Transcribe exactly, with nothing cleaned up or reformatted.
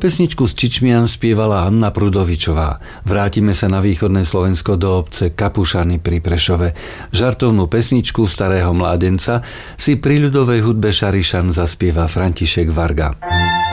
Pesničku z Čičmian spievala Anna Prudovičová. Vrátime sa na východné Slovensko do obce Kapušany pri Prešove. Žartovnú pesničku Starého mládenca si pri ľudovej hudbe Šarišan zaspieva František Varga.